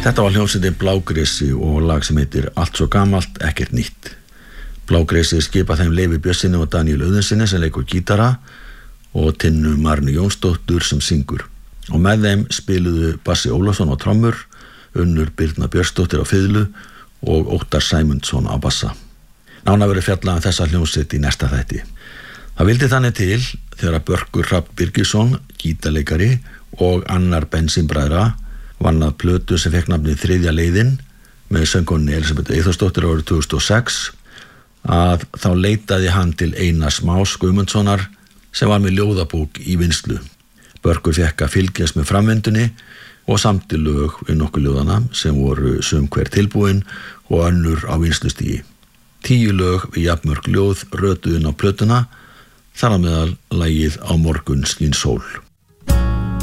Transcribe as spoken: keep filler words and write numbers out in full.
Þetta var hljómsveitin Blágressi og lag sem heitir Allt svo gamalt, ekkert nýtt. Blágressi skipa þeim Leifi Björnssyni og Daníel Auðunssyni sem leikur gítara og Tinnu Marnu Jónsdóttur sem syngur. Og með þeim spiluðu Bassi Ólafsson á trommur, Unnur Birna Björnsdóttir á fiðlu og Óttar Sæmundsson á bassa. Nánar verður fjallað um þessa hljómsveit í næsta þætti. Það vildi þannig til þegar Börkur Hrafn Birgisson, gítarleikari og annar bensínbræðra vann að plötu sem fekk nafnið Þriðja leiðin með söngkonunni Elísabet Eyþórsdóttir árið tvö þúsund og sex að þá leitaði hann til Einars Más Guðmundssonar sem var með ljóðabók í vinnslu. Börkur fekk að fylgjast með framvindunni og samdi lög við nokkur ljóðana sem voru sum hver tilbúin og önnur á vinnslustigi. Tíu lög við jafnmörg ljóð rötuðin á plötuna, þar á meðal lagið Á morgun skín sól.